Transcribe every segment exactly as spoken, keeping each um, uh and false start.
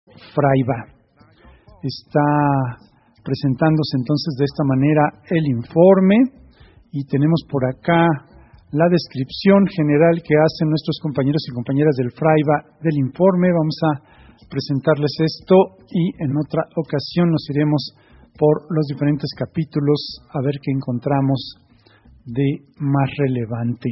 Fraiba. Está presentándose entonces de esta manera el informe y tenemos por acá la descripción general que hacen nuestros compañeros y compañeras del Fraiba del informe. Vamos a presentarles esto y en otra ocasión nos iremos por los diferentes capítulos a ver qué encontramos de más relevante.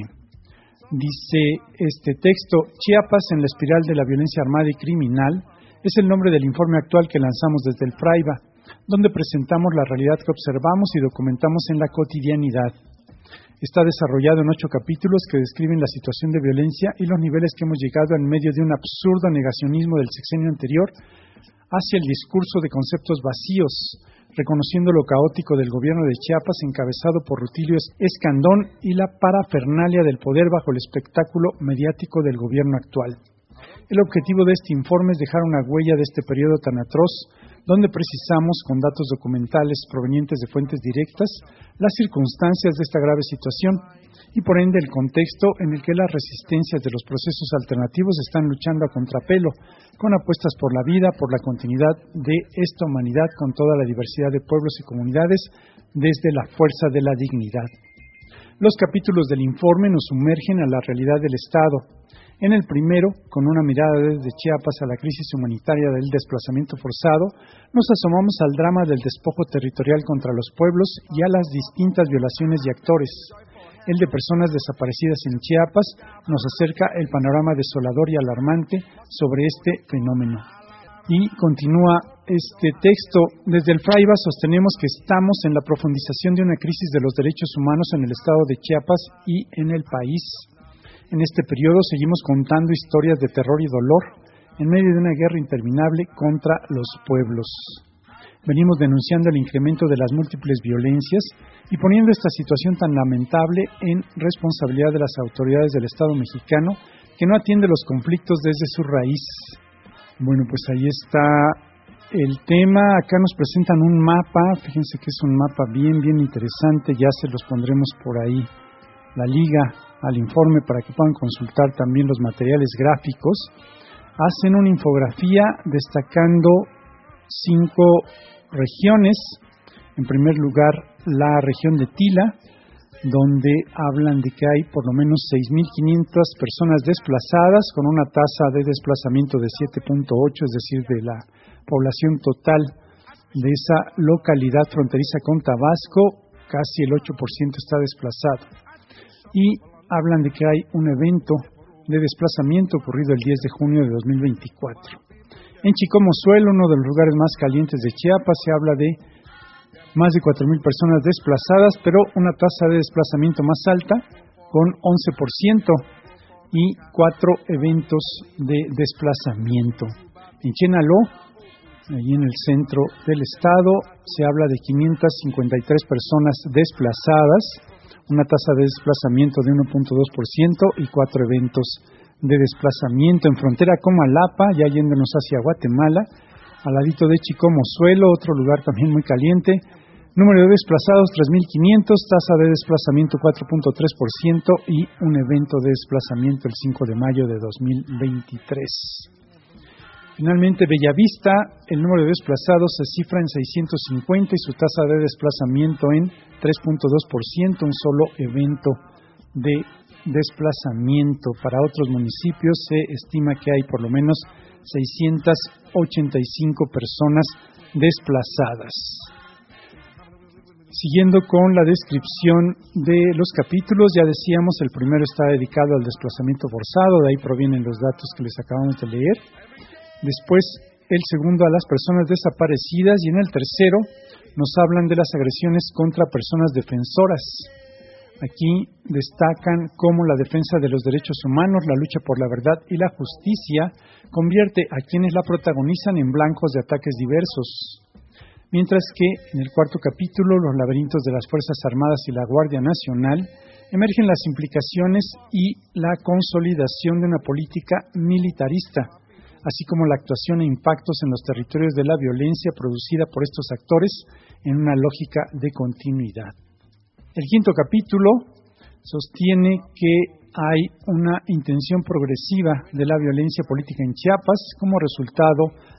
Dice este texto: Chiapas en la espiral de la violencia armada y criminal es el nombre del informe actual que lanzamos desde el Fraiba, donde presentamos la realidad que observamos y documentamos en la cotidianidad. Está desarrollado en ocho capítulos que describen la situación de violencia y los niveles que hemos llegado en medio de un absurdo negacionismo del sexenio anterior hacia el discurso de conceptos vacíos, reconociendo lo caótico del gobierno de Chiapas encabezado por Rutilio Escandón y la parafernalia del poder bajo el espectáculo mediático del gobierno actual. El objetivo de este informe es dejar una huella de este periodo tan atroz, donde precisamos, con datos documentales provenientes de fuentes directas, las circunstancias de esta grave situación y, por ende, el contexto en el que las resistencias de los procesos alternativos están luchando a contrapelo, con apuestas por la vida, por la continuidad de esta humanidad con toda la diversidad de pueblos y comunidades, desde la fuerza de la dignidad. Los capítulos del informe nos sumergen a la realidad del Estado. En el primero, con una mirada desde Chiapas a la crisis humanitaria del desplazamiento forzado, nos asomamos al drama del despojo territorial contra los pueblos y a las distintas violaciones y actores. El de personas desaparecidas en Chiapas nos acerca el panorama desolador y alarmante sobre este fenómeno. Y continúa este texto: desde el Fraiba sostenemos que estamos en la profundización de una crisis de los derechos humanos en el estado de Chiapas y en el país. En este periodo seguimos contando historias de terror y dolor en medio de una guerra interminable contra los pueblos. Venimos denunciando el incremento de las múltiples violencias y poniendo esta situación tan lamentable en responsabilidad de las autoridades del Estado mexicano, que no atiende los conflictos desde su raíz. Bueno, pues ahí está el tema. Acá nos presentan un mapa, fíjense que es un mapa bien, bien interesante, ya se los pondremos por ahí, la liga al informe para que puedan consultar también los materiales gráficos. Hacen una infografía destacando cinco regiones. En primer lugar, la región de Tila, donde hablan de que hay por lo menos seis mil quinientas personas desplazadas, con una tasa de desplazamiento de siete punto ocho, es decir, de la población total de esa localidad fronteriza con Tabasco, casi el ocho por ciento está desplazado. Y hablan de que hay un evento de desplazamiento ocurrido el diez de junio de dos mil veinticuatro. En Chicomozuelo, uno de los lugares más calientes de Chiapas, se habla de más de cuatro mil personas desplazadas, pero una tasa de desplazamiento más alta, con once por ciento, y cuatro eventos de desplazamiento. En Chenaló, allí en el centro del estado, se habla de quinientas cincuenta y tres personas desplazadas, una tasa de desplazamiento de uno punto dos por ciento y cuatro eventos de desplazamiento. En frontera con Malapa, ya yéndonos hacia Guatemala, al ladito de Chicomozuelo, otro lugar también muy caliente, número de desplazados tres mil quinientos, tasa de desplazamiento cuatro punto tres por ciento y un evento de desplazamiento el cinco de mayo de dos mil veintitrés. Finalmente, Bellavista, el número de desplazados se cifra en seiscientos cincuenta y su tasa de desplazamiento en tres punto dos por ciento, un solo evento de desplazamiento. Para otros municipios se estima que hay por lo menos seiscientas ochenta y cinco personas desplazadas. Siguiendo con la descripción de los capítulos, ya decíamos, el primero está dedicado al desplazamiento forzado, de ahí provienen los datos que les acabamos de leer. Después, el segundo a las personas desaparecidas, y en el tercero nos hablan de las agresiones contra personas defensoras. Aquí destacan cómo la defensa de los derechos humanos, la lucha por la verdad y la justicia convierte a quienes la protagonizan en blancos de ataques diversos. Mientras que en el cuarto capítulo, los laberintos de las Fuerzas Armadas y la Guardia Nacional, emergen las implicaciones y la consolidación de una política militarista, así como la actuación e impactos en los territorios de la violencia producida por estos actores en una lógica de continuidad. El quinto capítulo sostiene que hay una intención progresiva de la violencia política en Chiapas como resultado